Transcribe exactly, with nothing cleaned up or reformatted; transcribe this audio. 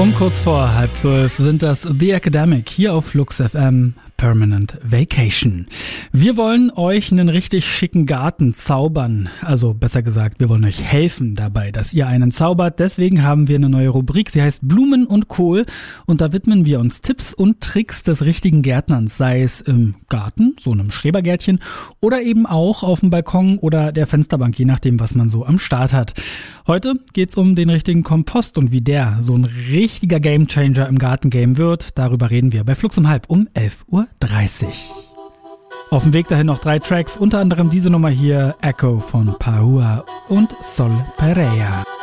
Um kurz vor halb zwölf sind das The Academic hier auf Flux F M. Permanent Vacation. Wir wollen euch einen richtig schicken Garten zaubern. Also besser gesagt, wir wollen euch helfen dabei, dass ihr einen zaubert. Deswegen haben wir eine neue Rubrik. Sie heißt Blumen und Kohl. Und da widmen wir uns Tipps und Tricks des richtigen Gärtnerns. Sei es im Garten, so einem Schrebergärtchen, oder eben auch auf dem Balkon oder der Fensterbank, je nachdem, was man so am Start hat. Heute geht's um den richtigen Kompost und wie der so ein richtiger Gamechanger im Gartengame wird. Darüber reden wir bei Flux um halb um elf Uhr dreißig. Auf dem Weg dahin noch drei Tracks, unter anderem diese Nummer hier, Echo von Paua und Sol Pereira.